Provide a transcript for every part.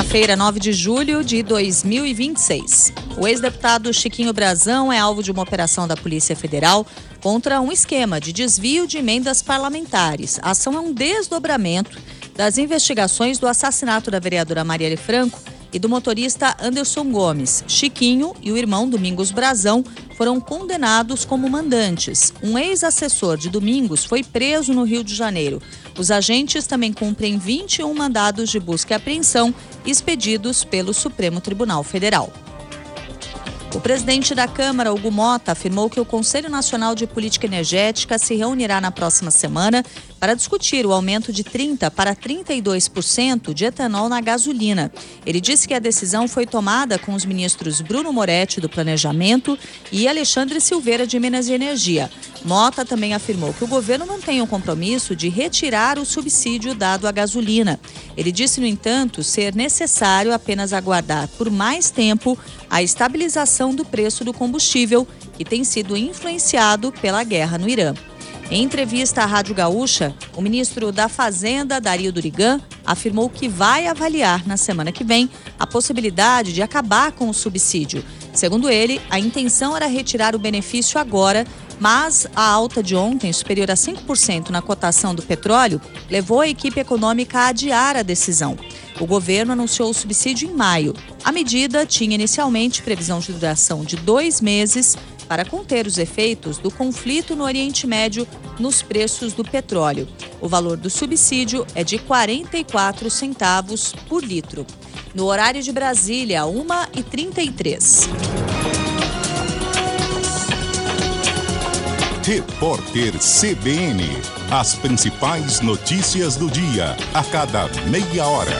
Quarta-feira, 9 de julho de 2026. O ex-deputado Chiquinho Brazão é alvo de uma operação da Polícia Federal contra um esquema de desvio de emendas parlamentares. A ação é um desdobramento das investigações do assassinato da vereadora Marielle Franco e do motorista Anderson Gomes. Chiquinho e o irmão Domingos Brazão foram condenados como mandantes. Um ex-assessor de Domingos foi preso no Rio de Janeiro. Os agentes também cumprem 21 mandados de busca e apreensão expedidos pelo Supremo Tribunal Federal. O presidente da Câmara, Hugo Mota, afirmou que o Conselho Nacional de Política Energética se reunirá na próxima semana para discutir o aumento de 30% para 32% de etanol na gasolina. Ele disse que a decisão foi tomada com os ministros Bruno Moretti, do Planejamento, e Alexandre Silveira, de Minas e Energia. Mota também afirmou que o governo não tem o compromisso de retirar o subsídio dado à gasolina. Ele disse, no entanto, ser necessário apenas aguardar por mais tempo a estabilização do preço do combustível, que tem sido influenciado pela guerra no Irã. Em entrevista à Rádio Gaúcha, o ministro da Fazenda, Dario Durigan, afirmou que vai avaliar na semana que vem a possibilidade de acabar com o subsídio. Segundo ele, a intenção era retirar o benefício agora, mas a alta de ontem, superior a 5% na cotação do petróleo, levou a equipe econômica a adiar a decisão. O governo anunciou o subsídio em maio. A medida tinha inicialmente previsão de duração de 2 meses para conter os efeitos do conflito no Oriente Médio nos preços do petróleo. O valor do subsídio é de 44 centavos por litro. No horário de Brasília, 1h33. Repórter CBN. As principais notícias do dia, a cada meia hora.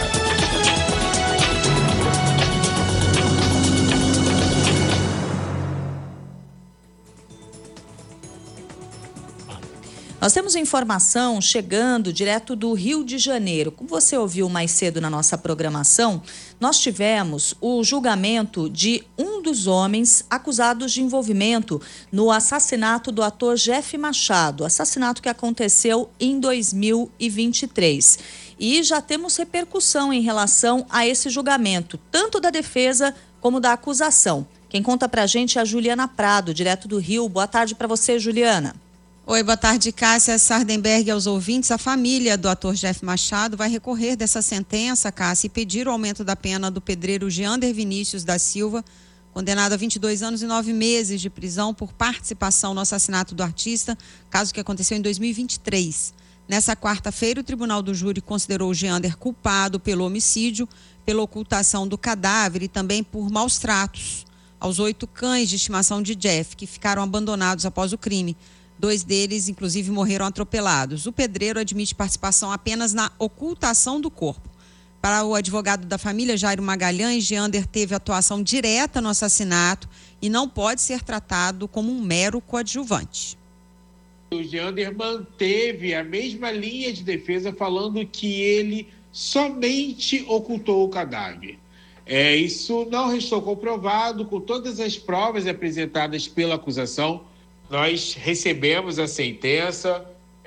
Nós temos informação chegando direto do Rio de Janeiro. Como você ouviu mais cedo na nossa programação, nós tivemos o julgamento de um dos homens acusados de envolvimento no assassinato do ator Jeff Machado, assassinato que aconteceu em 2023. E já temos repercussão em relação a esse julgamento, tanto da defesa como da acusação. Quem conta pra gente é a Juliana Prado, direto do Rio. Boa tarde para você, Juliana. Oi, boa tarde, Cássia Sardenberg e aos ouvintes. A família do ator Jeff Machado vai recorrer dessa sentença, Cássia, e pedir o aumento da pena do pedreiro Jeander Vinícius da Silva, condenado a 22 anos e 9 meses de prisão por participação no assassinato do artista, caso que aconteceu em 2023. Nessa quarta-feira, o Tribunal do Júri considerou o Jeander culpado pelo homicídio, pela ocultação do cadáver e também por maus tratos aos 8 cães de estimação de Jeff, que ficaram abandonados após o crime. 2 deles, inclusive, morreram atropelados. O pedreiro admite participação apenas na ocultação do corpo. Para o advogado da família, Jairo Magalhães, Jeander teve atuação direta no assassinato e não pode ser tratado como um mero coadjuvante. O Jeander manteve a mesma linha de defesa, falando que ele somente ocultou o cadáver. Isso não restou comprovado com todas as provas apresentadas pela acusação. Nós recebemos a sentença,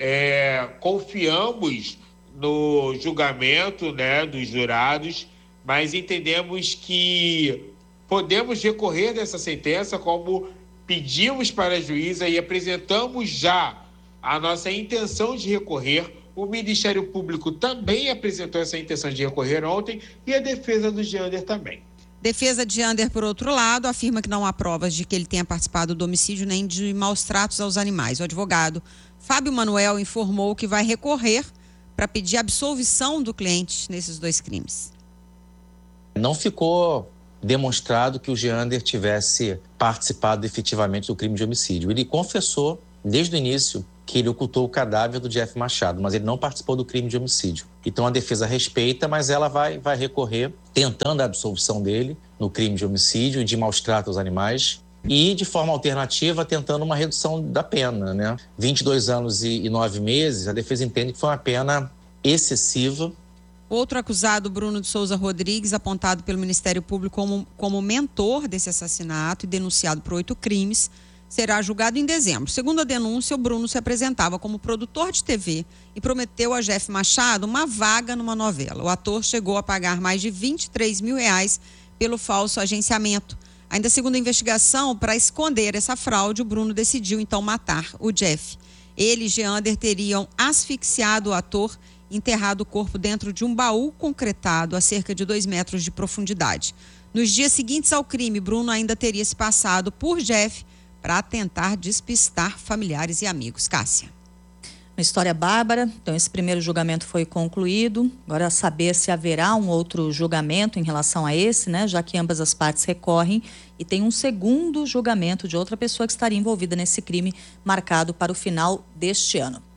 confiamos no julgamento, dos jurados, mas entendemos que podemos recorrer dessa sentença, como pedimos para a juíza e apresentamos já a nossa intenção de recorrer. O Ministério Público também apresentou essa intenção de recorrer ontem e a defesa do Jeander também. Defesa de Jeander, por outro lado, afirma que não há provas de que ele tenha participado do homicídio nem de maus tratos aos animais. O advogado Fábio Manuel informou que vai recorrer para pedir absolvição do cliente nesses 2 crimes. Não ficou demonstrado que o Jeander tivesse participado efetivamente do crime de homicídio. Ele confessou desde o início que ele ocultou o cadáver do Jeff Machado, mas ele não participou do crime de homicídio. Então a defesa respeita, mas ela vai recorrer tentando a absolvição dele no crime de homicídio e de maus tratos aos animais e, de forma alternativa, tentando uma redução da pena, 22 anos e 9 meses, a defesa entende que foi uma pena excessiva. Outro acusado, Bruno de Souza Rodrigues, apontado pelo Ministério Público como mentor desse assassinato e denunciado por 8 crimes, será julgado em dezembro. Segundo a denúncia, o Bruno se apresentava como produtor de TV e prometeu a Jeff Machado uma vaga numa novela. O ator chegou a pagar mais de R$23 mil pelo falso agenciamento. Ainda segundo a investigação, para esconder essa fraude, o Bruno decidiu então matar o Jeff. Ele e Geander teriam asfixiado o ator e enterrado o corpo dentro de um baú concretado a cerca de 2 metros de profundidade. Nos dias seguintes ao crime, Bruno ainda teria se passado por Jeff para tentar despistar familiares e amigos. Cássia. Uma história bárbara. Então, esse primeiro julgamento foi concluído. Agora, saber se haverá um outro julgamento em relação a esse, né? Já que ambas as partes recorrem e tem um segundo julgamento de outra pessoa que estaria envolvida nesse crime marcado para o final deste ano.